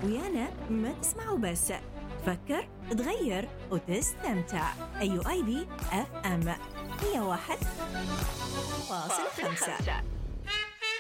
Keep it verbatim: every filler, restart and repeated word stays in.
ويانا ما تسمعوا بس، فكر تغير وتستمتع. أيو آي بي أف أم مية وواحد فاصلة خمسة.